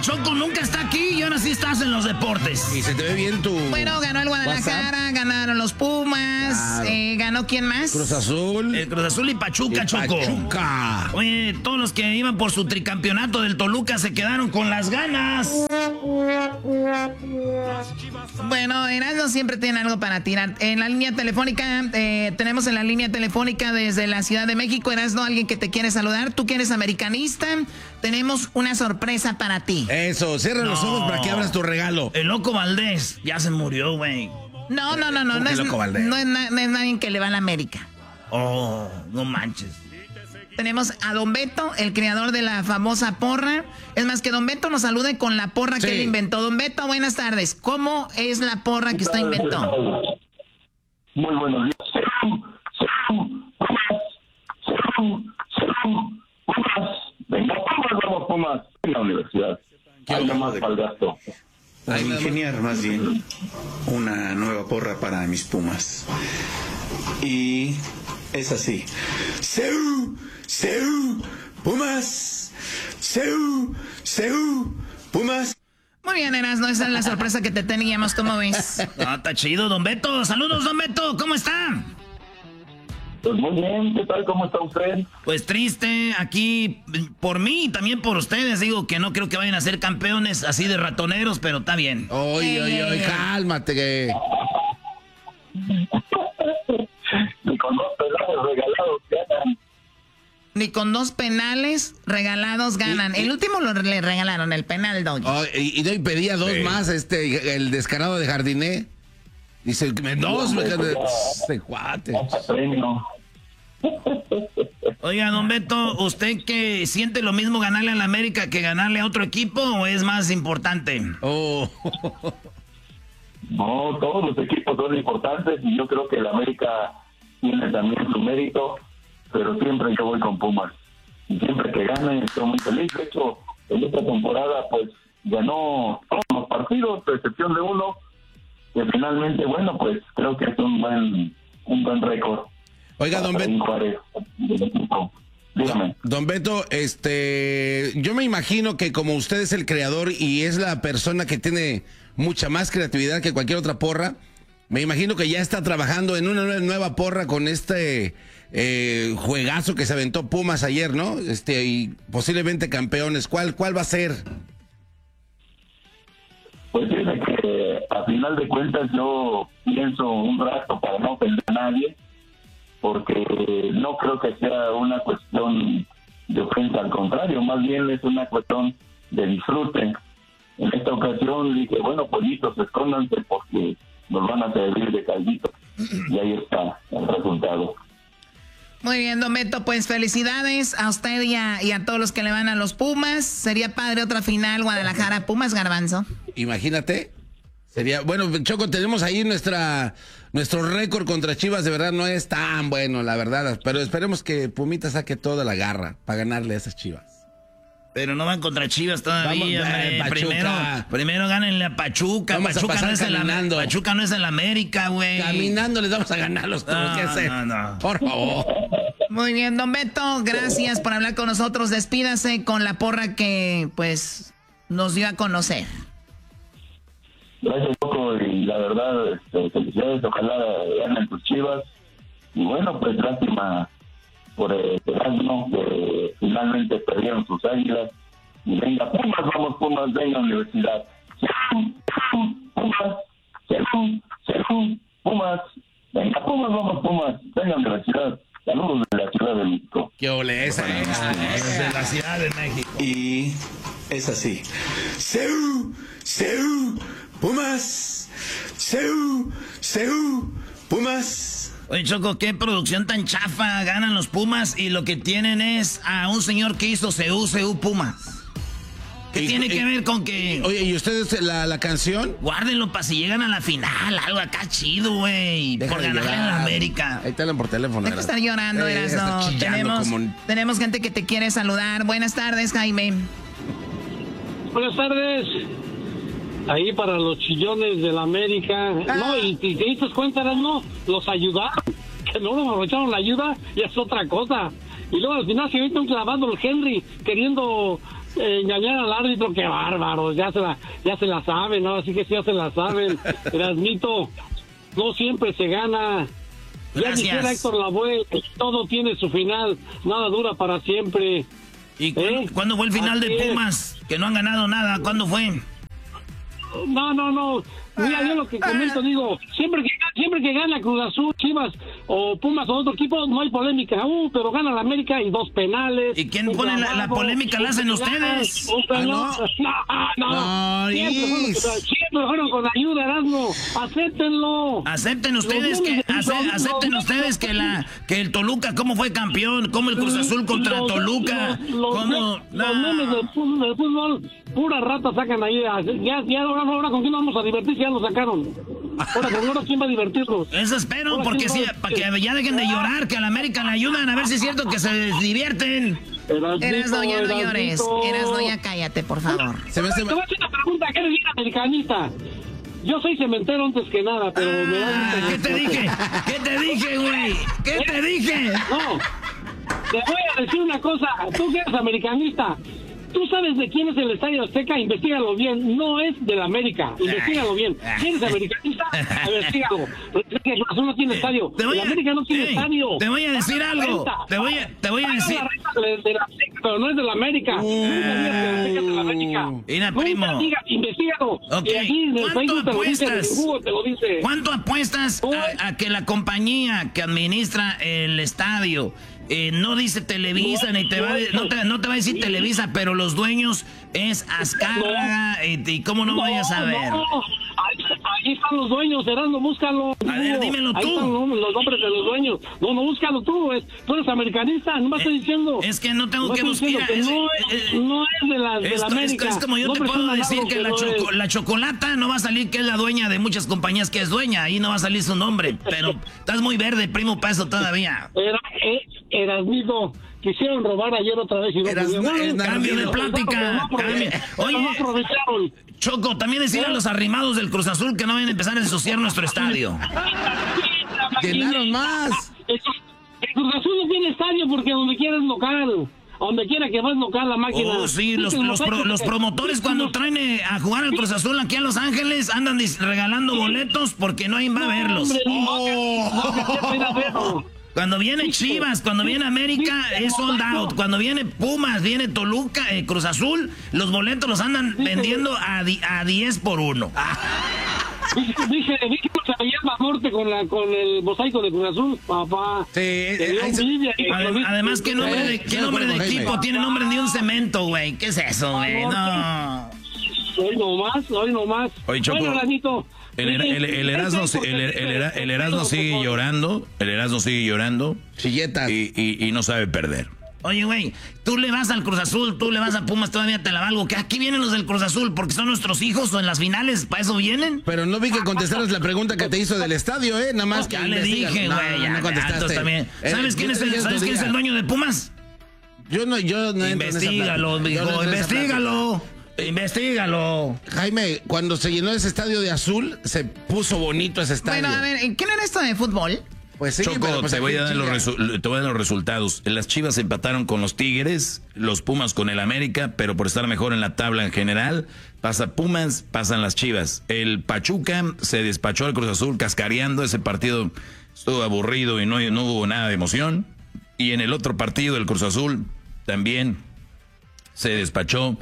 Choco nunca está aquí y ahora sí estás en los deportes. Y se te ve bien tu... Bueno, ganó el Guadalajara, WhatsApp. Ganaron los Pumas, Claro. ¿Ganó quién más? Cruz Azul. El Cruz Azul y Pachuca, Choco. Pachuca. Oye, todos los que iban por su tricampeonato del Toluca se quedaron con las ganas. Bueno, Erasmo siempre tiene algo para tirar. En la línea telefónica, tenemos en la línea telefónica desde la Ciudad de México, Erasmo, alguien que te quiere saludar. Tú que eres americanista, tenemos una sorpresa para ti. Eso, cierra los ojos para que abras tu regalo. El Loco Valdés ya se murió, güey. No es Loco Valdés? no es nadie que le va a la América. Oh, no manches. Tenemos a Don Beto, el creador de la famosa porra. Es más, que Don Beto nos salude con la porra que él inventó. Don Beto, buenas tardes. ¿Cómo es la porra que usted inventó? Muy buenos días. Venga, vamos, Pumas, en la universidad. Algo más para el gasto. A ingeniar más bien una nueva porra para mis Pumas. Y es así. ¡Seu! ¡Seu! ¡Pumas! ¡Seu! ¡Seu! ¡Pumas! Muy bien, Erasmo, esa es la sorpresa que te teníamos, ¿cómo ves? No, está chido, Don Beto. Saludos, Don Beto. ¿Cómo está? Pues muy bien, ¿qué tal? ¿Cómo está usted? Pues triste, aquí por mí y también por ustedes. Digo que no creo que vayan a ser campeones así de ratoneros, pero está bien. Oye, cálmate que... Y con dos pedazos regalados ganan. Ni con 2 penales regalados ganan. El último le regalaron, el penal, Doggy. Oh, y pedía 2 más, el descarado de Jardiné. Dice, 2, este cuate. Premio. Oiga, Don Beto, ¿usted que siente lo mismo ganarle a la América que ganarle a otro equipo o es más importante? Oh. No, todos los equipos son importantes y yo creo que el América tiene también su mérito, pero siempre yo voy con Pumas. Y siempre que gane estoy muy feliz. De hecho, en esta temporada pues ganó todos los partidos, a excepción de uno, que finalmente, bueno, pues creo que es un buen récord. Oiga, Don Beto. Dígame. Don Beto, yo me imagino que como usted es el creador y es la persona que tiene mucha más creatividad que cualquier otra porra, me imagino que ya está trabajando en una nueva porra con juegazo que se aventó Pumas ayer, ¿no? Y posiblemente campeones. ¿Cuál va a ser? Pues fíjate que a final de cuentas yo pienso un rato para no ofender a nadie, porque no creo que sea una cuestión de ofensa, al contrario, más bien es una cuestión de disfrute. En esta ocasión dije, bueno, pollitos, escóndanse porque nos van a servir de caldito. Y ahí está el resultado. Muy bien, Don Beto, pues felicidades a usted y a todos los que le van a los Pumas. Sería padre otra final, Guadalajara, Pumas, Garbanzo. Imagínate. Sería, bueno, Choco, tenemos ahí nuestro récord contra Chivas, de verdad no es tan bueno, la verdad, pero esperemos que Pumita saque toda la garra para ganarle a esas Chivas. Pero no van contra Chivas todavía, Pachuca. Primero gánenle a Pachuca. Vamos Pachuca a pasar no es caminando. Pachuca no es el América, güey. Caminando les vamos a ganar los No, que hacer. no. Por favor. Muy bien, Don Beto, gracias por hablar con nosotros. Despídase con la porra que, pues, nos dio a conocer. Gracias, Loco, y la verdad, felicidades, ojalá ganen tus Chivas. Y bueno, pues lástima por el Erasmo, que finalmente perdieron sus Águilas. Y venga, Pumas, venga, universidad. Pumas, venga, Pumas, venga, universidad. Saludos de la Ciudad de México. Qué ole, esa es. De la Ciudad de México. Y es así. ¡Seu! ¡Seu! ¡Pumas! ¡Seu! ¡Seu! ¡Pumas! Oye, Choco, qué producción tan chafa. Ganan los Pumas y lo que tienen es a un señor que hizo CU Pumas. ¿Qué tiene que ver con que...? Oye, ¿y ustedes la canción? Guárdenlo para si llegan a la final, algo acá chido, güey. Por ganarle a la América. Ahí te hablan por teléfono. Deja de estar llorando, Erasmo. Tenemos gente que te quiere saludar. Buenas tardes, Jaime. Buenas tardes. Ahí para los chillones de la América. No, y te diste cuenta, ¿no? Los ayudaron. Que no nos aprovecharon la ayuda y es otra cosa. Y luego al final se mete un clavado el Henry queriendo engañar al árbitro, qué bárbaro, ya se la saben, ¿no? Así que sí, ya se la saben. Erasmito, no siempre se gana. Ya dijera Héctor Lavoe, todo tiene su final, nada dura para siempre. ¿Y cuándo fue el final de Pumas? Que no han ganado nada, ¿cuándo fue? No. Mira, yo lo que comento, digo, siempre que gana Cruz Azul, Chivas o Pumas o otro equipo, no hay polémica. Pero gana la América y 2 penales. ¿Y quién pone la polémica? ¿La hacen ustedes? No. Siempre fueron con ayuda, Erasmo. Acéptenlo. Acepten ustedes que el Toluca, ¿cómo fue campeón? ¿Cómo el Cruz Azul contra Toluca? Los memes del fútbol, pura rata sacan ahí. Ya ahora con quién vamos a divertir, ya lo sacaron. Ahora quién va a divertirlos. Eso espero, porque sí, para que ya dejen de llorar, que a la América le ayudan, a ver si es cierto que se divierten. Erasno, ya no llores. Erasno, ya cállate, por favor. Te voy a hacer una pregunta, ¿qué eres bien americanista? Yo soy cementero antes que nada, pero me da... ¿Qué te dije? ¿Qué te dije, güey? ¿Qué te dije? No, te voy a decir una cosa, tú que eres americanista, tú sabes de quién es el Estadio Azteca, investígalo bien, no es de la América, investígalo bien. ¿Quién es americanista? Investígalo. Porque Cruz Azul no tiene estadio, la América no tiene estadio. Te voy a decir algo, te voy a decir... Pero no es de la América. Mira, primo. Investígalo. Okay. ¿Cuánto apuestas a que la compañía que administra el estadio no dice Televisa, no te va a decir Televisa, pero los dueños es Azcárraga, y cómo no vayas a ver? Ahí están los dueños, Erasmo, búscalo. A ver, dímelo tú. Ahí están los nombres de los dueños. No, búscalo tú, tú eres americanista, no me estoy diciendo. Es que no tengo que buscar. No es de la América. Es como yo te puedo decir que la Chocolata no va a salir, que es la dueña de muchas compañías que es dueña, ahí no va a salir su nombre, pero estás muy verde, primo, para eso todavía. Erasmito, quisieron robar ayer otra vez y no pudieron. Cambio de plática. Oye, Choco, también decir a los arrimados del Cruz Azul que no vayan a empezar a ensuciar nuestro estadio. Llenaron más. El Cruz Azul no tiene estadio porque donde quiera es local. Donde quiera que vas local la máquina. Oh, sí, los promotores cuando traen a jugar al Cruz Azul aquí a Los Ángeles andan regalando boletos porque no hay va a verlos. Cuando viene Chivas, cuando viene América, es sold out. Cuando viene Pumas, viene Toluca, Cruz Azul, los boletos los andan vendiendo a 10 por 1. Dije que se llama Norte con el mosaico de Cruz Azul, papá. Sí, además, ¿qué nombre de equipo? Tiene nombre de un cemento, güey. ¿Qué es eso, güey? No. Hoy nomás. Oye, Choco. Bueno, Ranito. El Erasmo sigue llorando. El Erasmo sigue llorando. Chilletas. Y no sabe perder. Oye, güey, tú le vas al Cruz Azul, tú le vas a Pumas, todavía te la valgo. Que aquí vienen los del Cruz Azul porque son nuestros hijos o en las finales, ¿para eso vienen? Pero no vi que contestaras la pregunta que te hizo del estadio, Nada más que ya le dije, güey, ya contestaste. También. ¿Sabes quién es el dueño de Pumas? Yo no Investígalo, mijo, investígalo. Jaime, cuando se llenó ese estadio de azul, se puso bonito ese estadio. Bueno, a ver, ¿qué no era esto de fútbol? Pues sí, Choco, pues te voy a dar los resultados. Las Chivas empataron con los Tigres, los Pumas con el América, pero por estar mejor en la tabla en general, pasa Pumas, pasan las Chivas. El Pachuca se despachó al Cruz Azul cascareando, ese partido estuvo aburrido y no hubo nada de emoción. Y en el otro partido, el Cruz Azul también se despachó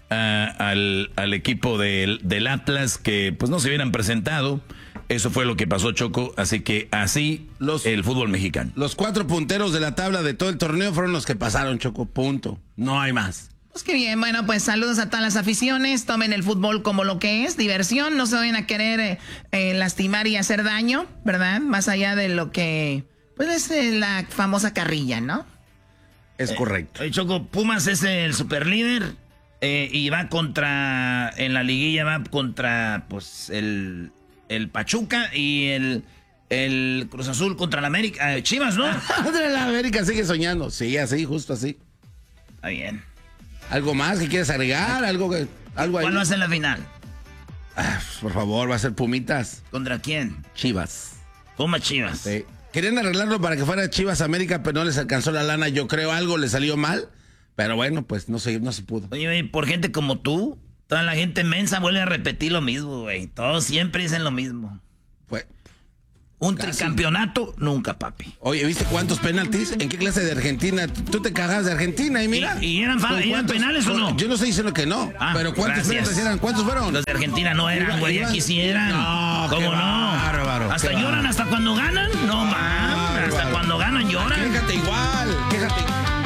al equipo del Atlas, que pues no se hubieran presentado. Eso fue lo que pasó, Choco, así que el fútbol mexicano. Los 4 punteros de la tabla de todo el torneo fueron los que pasaron, Choco, punto. No hay más. Pues qué bien, bueno, pues saludos a todas las aficiones, tomen el fútbol como lo que es, diversión, no se vayan a querer lastimar y hacer daño, ¿verdad? Más allá de lo que, pues es la famosa carrilla, ¿no? Es correcto. Choco, Pumas es el superlíder y va en la liguilla va contra, pues, el Pachuca y el Cruz Azul contra la América. Chivas, ¿no? La América sigue soñando. Sí, así, justo así. Está bien. ¿Algo más que quieres agregar? ¿Algo ahí? ¿Cuál va a ser la final? Por favor, va a ser Pumitas. ¿Contra quién? Chivas. Pumas Chivas. Sí. Querían arreglarlo para que fuera Chivas América, pero no les alcanzó la lana. Yo creo algo le salió mal. Pero bueno, pues no se pudo. Oye, güey, por gente como tú, toda la gente mensa vuelve a repetir lo mismo, güey. Todos siempre dicen lo mismo. Pues, un tricampeonato, nunca, papi. Oye, ¿viste cuántos penaltis? ¿En qué clase de Argentina? Tú te cagas de Argentina y mira. ¿Y eran penales o no? Yo no estoy diciendo que no, pero ¿cuántos penaltis eran? ¿Cuántos fueron? Los de Argentina no eran, güey, aquí sí eran. No, ¿cómo no? Bárbaro, ¿Hasta lloran hasta cuando ganan? No, mames, hasta cuando ganan lloran. Quéjate igual, quéjate.